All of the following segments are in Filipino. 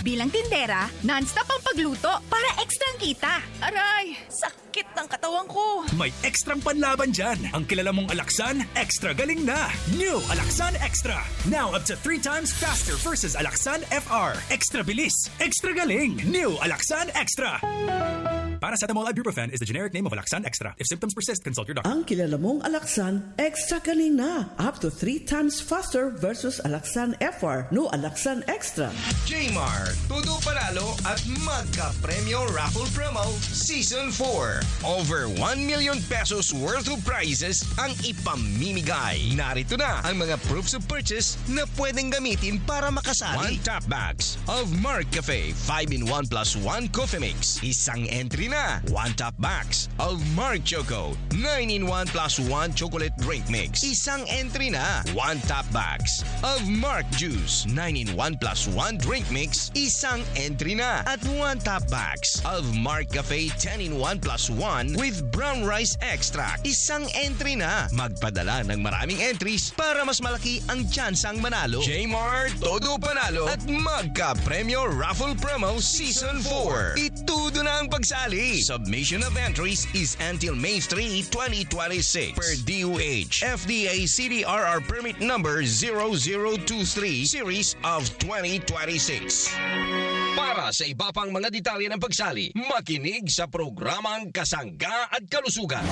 Bilang tindera, non-stop ang pagluto para ekstrang kita. Aray! Sakit ng katawan ko. May ekstrang panlaban dyan. Ang kilala mong Alaxan, extra galing na. New Alaxan Extra. Now up to 3 times faster versus Alaxan FR. Extra bilis, extra galing. New Alaxan Extra. Paracetamol Ibuprofen is the generic name of Alaxan Extra. If symptoms persist, consult your doctor. Ang kilala mong Alaxan, extra galing na. Up to 3 times faster versus Alaxan FR. No Alaxan Extra. Jmar, Todo Panalo at Magka-Premyo Raffle Promo Season 4. Over 1 million pesos worth of prizes ang ipamimigay. Narito na ang mga proofs of purchase na pwedeng gamitin para makasali. 1 top bags of Mark Cafe 5-in-1 plus 1 coffee mix. Isang entry na. 1 top box of Mark Choco 9-in-1 plus 1 chocolate drink mix. Isang entry na. 1 top box of Mark Juice 9-in-1 plus 1 drink mix. Isang entry na. At 1 top box of Mark Cafe 10-in-1 plus 1 with brown rice extract. Isang entry na. Magpadala ng maraming entries para mas malaki ang tsansang manalo. Jmar, Todo Panalo at Magka-Premyo Raffle Promo Season 4. Itudo na ang pagsali. Submission of entries is until May 3, 2026 per DOH FDA CDRR permit number 0023 series of 2026. Para sa iba pang mga detalye ng pagsali, makinig sa programang Kasangga at Kalusugan.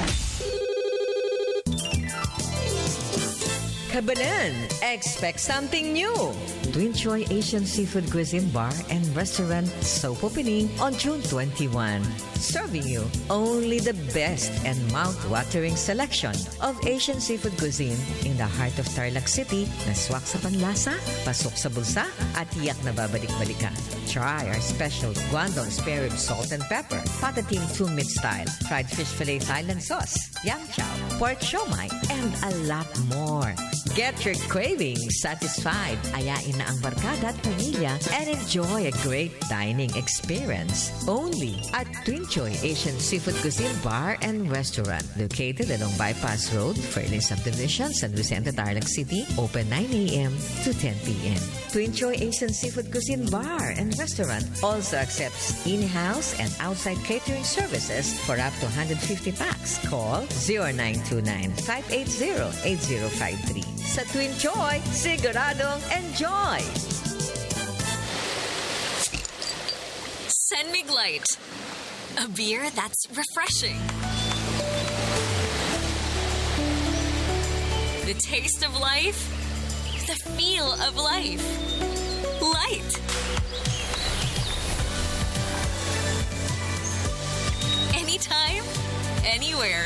Kabanan, expect something new. Twin Choy Asian Seafood Cuisine Bar and Restaurant soap opening on June 21. Serving you only the best and mouth-watering selection of Asian seafood cuisine in the heart of Tarlac City na swak sa panlasa, pasok sa bulsa at tiyak na babalik-balikan. Try our special Guangdong spare rib salt and pepper, patating two-meat style, fried fish fillet Thailand sauce, yam chow, pork siomai, and a lot more. Get your cravings satisfied. Ayain na ang barkada at pamilya and enjoy a great dining experience. Only at Twin Choy Asian Seafood Cuisine Bar and Restaurant. Located along Bypass Road, Fairlane Subdivision, San Vicente, Tarlac City. Open 9 a.m. to 10 p.m. Twin Choy Asian Seafood Cuisine Bar and Restaurant also accepts in-house and outside catering services for up to 150 packs. Call 0929-580-8053. Sa Twin Choy, siguradong enjoy! Senmig Light. A beer that's refreshing. The taste of life. The feel of life. Light. Anytime, anywhere.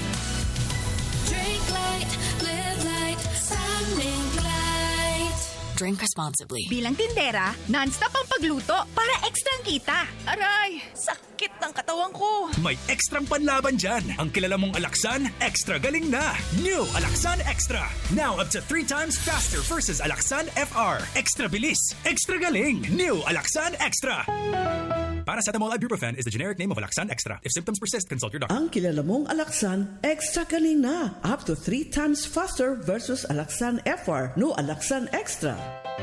Drink light, live light, Senmig Light. Drink responsibly. Bilang tindera, non-stop ang pagluto para ekstrang kita. Aray! Sakit ng katawan ko. May ekstrang panlaban dyan. Ang kilala mong Alaxan, extra galing na. New Alaxan Extra. Now up to 3 times faster versus Alaxan FR. Extra bilis, extra galing. New Alaxan Extra. Paracetamol Ibuprofen is the generic name of Alaxan Extra. If symptoms persist, consult your doctor. Ang kilala mong Alaxan, extra galing na. Up to 3 times faster versus Alaxan FR. No Alaxan Extra.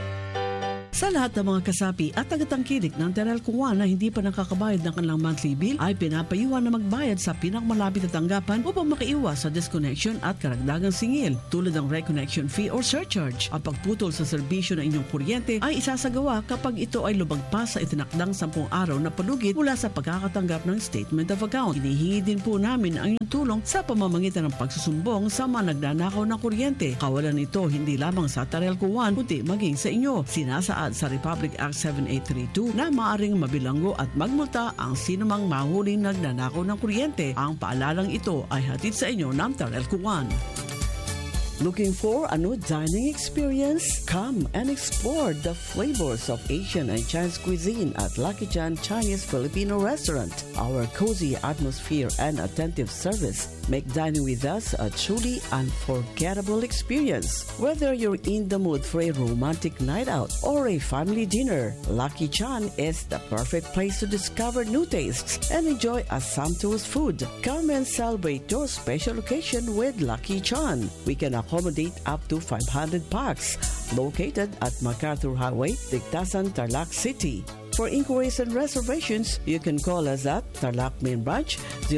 Sa lahat ng mga kasapi at tagatangkilik ng Teralco One na hindi pa nakakabayad ng kanilang monthly bill ay pinapayuhan na magbayad sa pinakamalapit na tanggapan upang makaiwas sa disconnection at karagdagang singil tulad ng reconnection fee or surcharge. Ang pagputol sa serbisyo ng inyong kuryente ay isasagawa kapag ito ay lumagpas sa itinakdang 10 araw na palugit mula sa pagkakatanggap ng statement of account. Hinihingi din po namin ang inyong tulong sa pamamagitan ng pagsusumbong sa mga nagnanakaw ng kuryente. Kawalan ito hindi lamang sa Teralco One kundi maging sa inyo. Sinasaad sa Republic Act 7832 na maaring mabilanggo at magmulta ang sinumang mahuling nagnanakaw ng kuryente. Ang paalalang ito ay hatid sa inyo ng Teralco One. Looking for a new dining experience? Come and explore the flavors of Asian and Chinese cuisine at Lucky Chan Chinese Filipino Restaurant. Our cozy atmosphere and attentive service make dining with us a truly unforgettable experience. Whether you're in the mood for a romantic night out or a family dinner, Lucky Chan is the perfect place to discover new tastes and enjoy a sumptuous food. Come and celebrate your special occasion with Lucky Chan. We can accommodate up to 500 packs. Located at MacArthur Highway, Dictasan, Tarlac City. For inquiries and reservations, you can call us at Tarlac Main Branch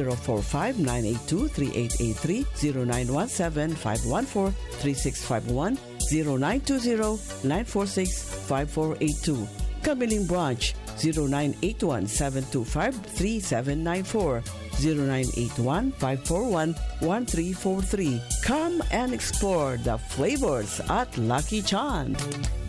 045-982-3883, 0917-514-3651, 0920-946-5482. Kamiling Branch 0981-725-3794, 0981-541-1343. Come and explore the flavors at Lucky Chan.